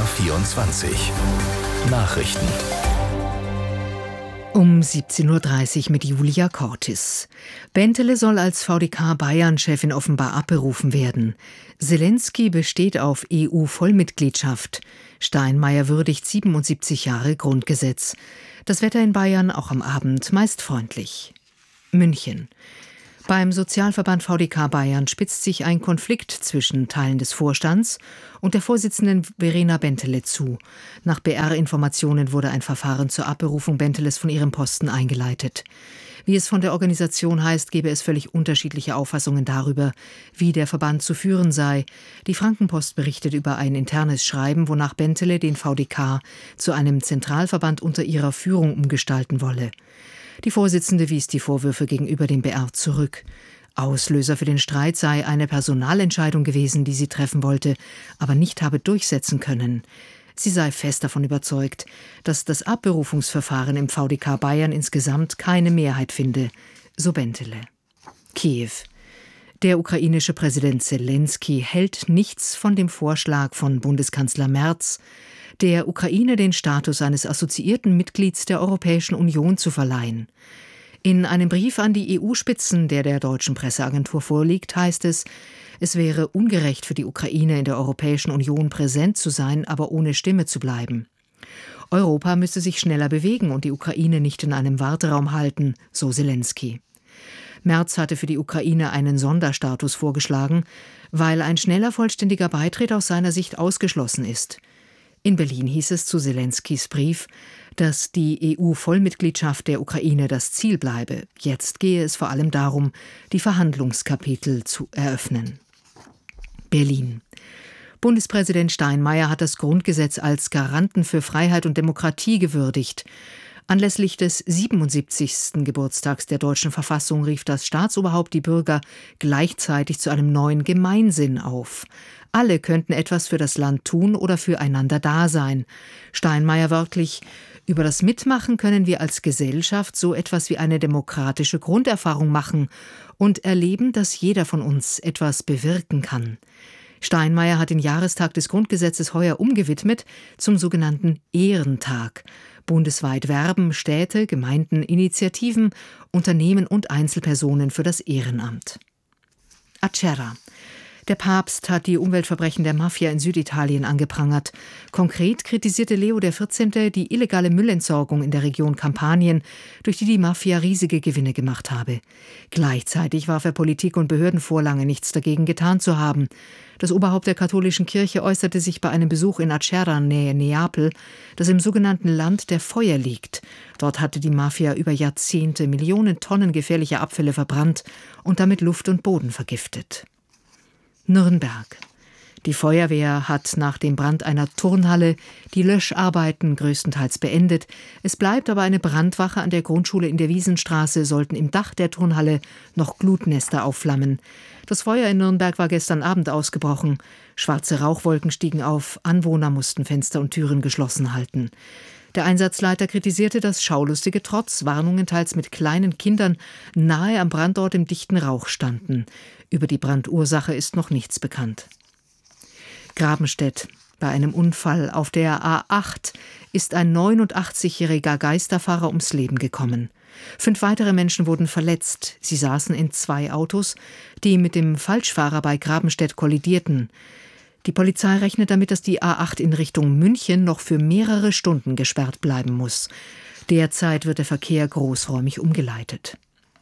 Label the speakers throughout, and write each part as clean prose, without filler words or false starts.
Speaker 1: BR24 Nachrichten.
Speaker 2: Um 17.30 Uhr mit Julia Cortis. Bentele soll als VDK-Bayern-Chefin offenbar abberufen werden. Selenskyj besteht auf EU-Vollmitgliedschaft. Steinmeier würdigt 77 Jahre Grundgesetz. Das Wetter in Bayern auch am Abend meist freundlich. München. Beim Sozialverband VDK Bayern spitzt sich ein Konflikt zwischen Teilen des Vorstands und der Vorsitzenden Verena Bentele zu. Nach BR-Informationen wurde ein Verfahren zur Abberufung Benteles von ihrem Posten eingeleitet. Wie es von der Organisation heißt, gebe es völlig unterschiedliche Auffassungen darüber, wie der Verband zu führen sei. Die Frankenpost berichtet über ein internes Schreiben, wonach Bentele den VDK zu einem Zentralverband unter ihrer Führung umgestalten wolle. Die Vorsitzende wies die Vorwürfe gegenüber dem BR zurück. Auslöser für den Streit sei eine Personalentscheidung gewesen, die sie treffen wollte, aber nicht habe durchsetzen können. Sie sei fest davon überzeugt, dass das Abberufungsverfahren im VDK Bayern insgesamt keine Mehrheit finde, so Bentele. Kiew. Der ukrainische Präsident Selenskyj hält nichts von dem Vorschlag von Bundeskanzler Merz, der Ukraine den Status eines assoziierten Mitglieds der Europäischen Union zu verleihen. In einem Brief an die EU-Spitzen, der deutschen Presseagentur vorliegt, heißt es, es wäre ungerecht für die Ukraine, in der Europäischen Union präsent zu sein, aber ohne Stimme zu bleiben. Europa müsse sich schneller bewegen und die Ukraine nicht in einem Warteraum halten, so Selenskyj. Merz hatte für die Ukraine einen Sonderstatus vorgeschlagen, weil ein schneller vollständiger Beitritt aus seiner Sicht ausgeschlossen ist. In Berlin hieß es zu Selenskys Brief, dass die EU-Vollmitgliedschaft der Ukraine das Ziel bleibe. Jetzt gehe es vor allem darum, die Verhandlungskapitel zu eröffnen. Berlin. Bundespräsident Steinmeier hat das Grundgesetz als Garanten für Freiheit und Demokratie gewürdigt. Anlässlich des 77. Geburtstags der deutschen Verfassung rief das Staatsoberhaupt die Bürger gleichzeitig zu einem neuen Gemeinsinn auf. Alle könnten etwas für das Land tun oder füreinander da sein. Steinmeier wörtlich: Über das Mitmachen können wir als Gesellschaft so etwas wie eine demokratische Grunderfahrung machen und erleben, dass jeder von uns etwas bewirken kann. Steinmeier hat den Jahrestag des Grundgesetzes heuer umgewidmet zum sogenannten Ehrentag. Bundesweit werben Städte, Gemeinden, Initiativen, Unternehmen und Einzelpersonen für das Ehrenamt. Acerra. Der Papst hat die Umweltverbrechen der Mafia in Süditalien angeprangert. Konkret kritisierte Leo XIV. Die illegale Müllentsorgung in der Region Kampanien, durch die Mafia riesige Gewinne gemacht habe. Gleichzeitig warf er Politik und Behörden vor, lange nichts dagegen getan zu haben. Das Oberhaupt der katholischen Kirche äußerte sich bei einem Besuch in Acerra, nähe Neapel, das im sogenannten Land der Feuer liegt. Dort hatte die Mafia über Jahrzehnte Millionen Tonnen gefährlicher Abfälle verbrannt und damit Luft und Boden vergiftet. Nürnberg. Die Feuerwehr hat nach dem Brand einer Turnhalle die Löscharbeiten größtenteils beendet. Es bleibt aber eine Brandwache an der Grundschule in der Wiesenstraße, sollten im Dach der Turnhalle noch Glutnester aufflammen. Das Feuer in Nürnberg war gestern Abend ausgebrochen. Schwarze Rauchwolken stiegen auf, Anwohner mussten Fenster und Türen geschlossen halten. Der Einsatzleiter kritisierte, dass Schaulustige trotz Warnungen teils mit kleinen Kindern nahe am Brandort im dichten Rauch standen. Über die Brandursache ist noch nichts bekannt. Grabenstedt. Bei einem Unfall auf der A8 ist ein 89-jähriger Geisterfahrer ums Leben gekommen. 5 weitere Menschen wurden verletzt. Sie saßen in 2 Autos, die mit dem Falschfahrer bei Grabenstedt kollidierten. Die Polizei rechnet damit, dass die A8 in Richtung München noch für mehrere Stunden gesperrt bleiben muss. Derzeit wird der Verkehr großräumig umgeleitet.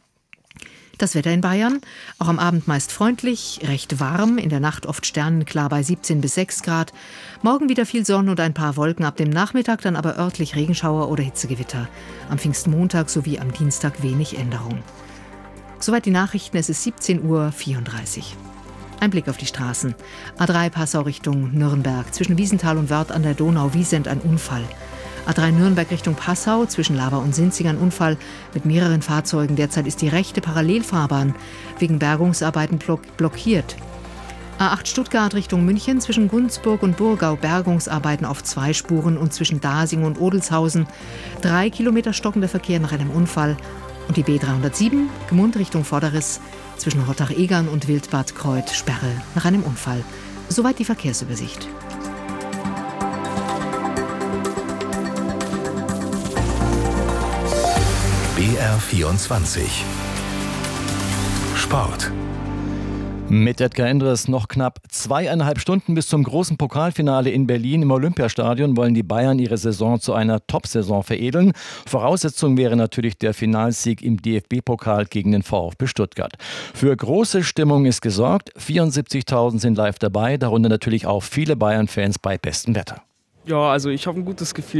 Speaker 2: Das Wetter in Bayern, auch am Abend meist freundlich, recht warm, in der Nacht oft sternenklar bei 17 bis 6 Grad. Morgen wieder viel Sonne und ein paar Wolken, ab dem Nachmittag dann aber örtlich Regenschauer oder Hitzegewitter. Am Pfingstmontag sowie am Dienstag wenig Änderung. Soweit die Nachrichten, es ist 17:34 Uhr. Ein Blick auf die Straßen. A3 Passau Richtung Nürnberg. Zwischen Wiesenthal und Wörth an der Donau-Wiesent ein Unfall. A3 Nürnberg Richtung Passau, zwischen Laber und Sinzig ein Unfall mit mehreren Fahrzeugen. Derzeit ist die rechte Parallelfahrbahn wegen Bergungsarbeiten blockiert. A8 Stuttgart Richtung München, zwischen Gunzburg und Burgau Bergungsarbeiten auf 2 Spuren und zwischen Dasing und Odelshausen 3 Kilometer stockender Verkehr nach einem Unfall. Und die B307 Gmund Richtung Vorderriss, zwischen Rottach-Egern und Wildbad Kreuth Sperre nach einem Unfall. Soweit die Verkehrsübersicht.
Speaker 1: SR24. Sport.
Speaker 3: Mit Edgar Endres noch knapp 2,5 Stunden bis zum großen Pokalfinale in Berlin im Olympiastadion wollen die Bayern ihre Saison zu einer Top-Saison veredeln. Voraussetzung wäre natürlich der Finalsieg im DFB-Pokal gegen den VfB Stuttgart. Für große Stimmung ist gesorgt. 74.000 sind live dabei, darunter natürlich auch viele Bayern-Fans bei bestem Wetter.
Speaker 4: Ja, also ich habe ein gutes Gefühl.